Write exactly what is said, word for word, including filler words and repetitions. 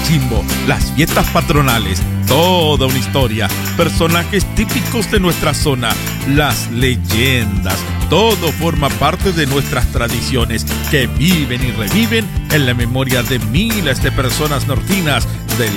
cachimbo, las fiestas patronales, toda una historia, personajes típicos de nuestra zona, las leyendas, todo forma parte de nuestras tradiciones que viven y reviven en la memoria de miles de personas nortinas del